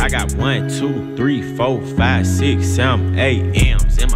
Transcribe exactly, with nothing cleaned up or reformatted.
I got one, two, three, four, five, six, seven, eight M's in